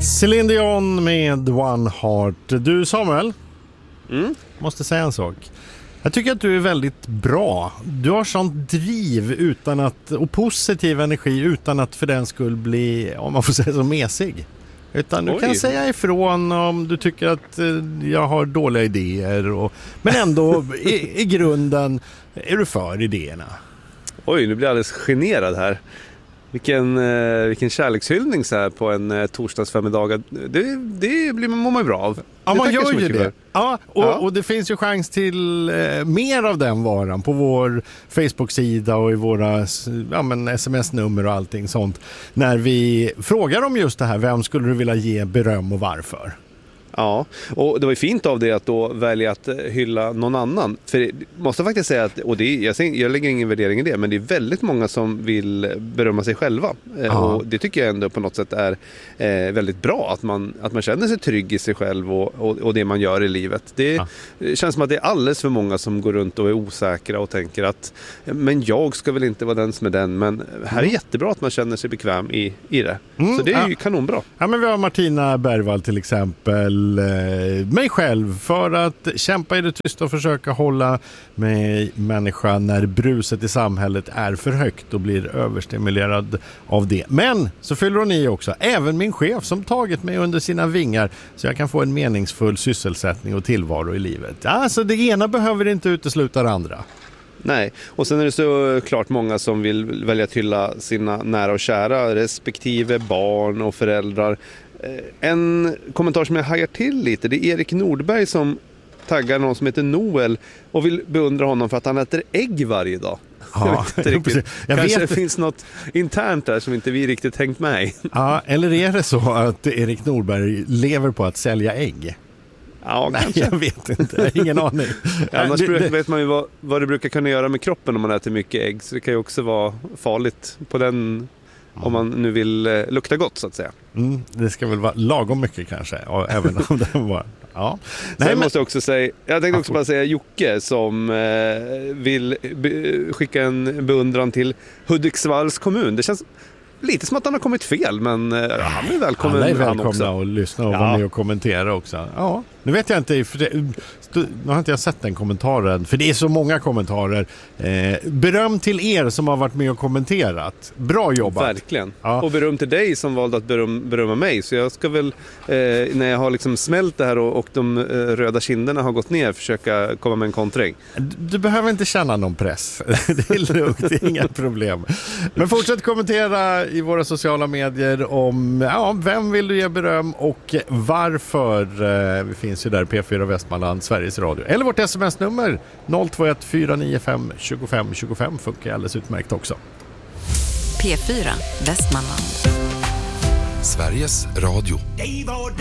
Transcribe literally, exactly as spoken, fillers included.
Céline Dion med One Heart. Du Samuel, mm? måste säga en sak. Jag tycker att du är väldigt bra. Du har sånt driv utan att, och positiv energi utan att för den skull bli, om man får säga så, mesig. Utan du Oj. kan säga ifrån om du tycker att jag har dåliga idéer. Och, men ändå i, i grunden är du för idéerna. Oj, nu blir jag alldeles generad här. Vilken, eh, vilken kärlekshyllning så här på en eh, torsdagsförmiddag. Det, det blir man, mår man ju bra av. Ja, det man gör så ju mycket det. för. Ja, och, Ja. och det finns ju chans till eh, mer av den varan på vår Facebook-sida och i våra ja, men sms-nummer och allting sånt. När vi frågar om just det här, vem skulle du vilja ge beröm och varför? Ja, och det var ju fint av det att då välja att hylla någon annan. För det måste faktiskt säga att, och det är, jag, säger, jag lägger ingen värdering i det, men det är väldigt många som vill berömma sig själva. Ja. Och det tycker jag ändå på något sätt är eh, väldigt bra, att man, att man känner sig trygg i sig själv och, och, och det man gör i livet. Det Ja. känns som att det är alldeles för många som går runt och är osäkra och tänker att men jag ska väl inte vara den som är den, men här är Mm. jättebra att man känner sig bekväm i, i det. Mm, Så det är ju ja. kanonbra. Ja, men vi har Martina Bergvall till exempel, eh, mig själv, för att kämpa i det tysta och försöka hålla mig människa när bruset i samhället är för högt och blir överstimulerad av det. Men så fyller hon i också, även min chef som tagit mig under sina vingar så jag kan få en meningsfull sysselsättning och tillvaro i livet. Alltså det ena behöver inte utesluta det andra. Nej, och sen är det så klart många som vill välja att hylla sina nära och kära, respektive barn och föräldrar. En kommentar som jag hajar till lite, det är Erik Nordberg som taggar någon som heter Noel och vill beundra honom för att han äter ägg varje dag. Ja, jag vet inte riktigt. jag Kanske vet. det finns något internt där som inte vi riktigt tänkt med i. Ja, eller är det så att Erik Nordberg lever på att sälja ägg? Ja, Nej, kanske. jag vet inte. Jag har ingen aning. Ja, annars det, brukar, det, vet man ju vad, vad det brukar kunna göra med kroppen om man äter mycket ägg. Så det kan ju också vara farligt på den, om man nu vill eh, lukta gott så att säga. mm, det ska väl vara lagom mycket kanske, och även om det var... Ja. Nej, men, måste jag också säga, jag tänkte också bara säga Jocke som eh, vill be, skicka en beundran till Hudiksvalls kommun. Det känns lite som att han har kommit fel, men eh, han är välkommen. alla är han välkomna också. och lyssna och Ja. vara med och kommentera också. Ja, nu vet jag inte, för det, nu har inte jag sett den kommentaren, för det är så många kommentarer. Eh, beröm till er som har varit med och kommenterat. Bra jobbat. Verkligen. Ja. Och beröm till dig som valde att beröm, berömma mig. Så jag ska väl, eh, när jag har liksom smält det här och, och de eh, röda kinderna har gått ner, försöka komma med en kontring. Du, du behöver inte känna någon press. Det är lugnt, det är inga problem. Men fortsätt kommentera i våra sociala medier om ja, vem vill du ge beröm och varför. Eh, vi finns ju där, P fyra Västmanland, Sveriges Radio. Eller vårt sms-nummer noll två ett fyra nio fem två fem två fem funkar alldeles utmärkt också. P fyra Västmanland. Sveriges Radio.